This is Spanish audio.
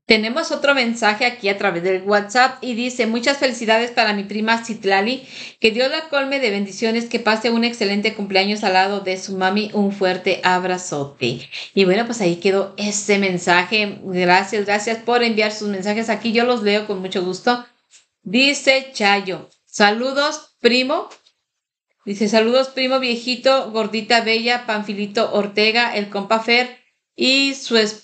Tenemos otro mensaje aquí a través del WhatsApp y dice, muchas felicidades para mi prima Citlali, que Dios la colme de bendiciones, que pase un excelente cumpleaños al lado de su mami, un fuerte abrazote. Y bueno, pues ahí quedó ese mensaje. Gracias, gracias por enviar sus mensajes aquí. Yo los leo con mucho gusto. Dice Chayo, saludos, primo. Dice, saludos, primo viejito, gordita bella, Panfilito Ortega, el compa Fer y su esposa.